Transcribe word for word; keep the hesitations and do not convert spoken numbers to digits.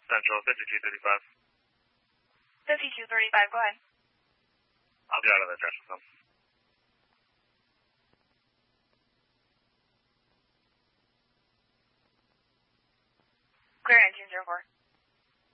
Central fifty-two thirty-five. fifty-two thirty-five, go ahead. I'll be out of the address with them. Clear nineteen zero four.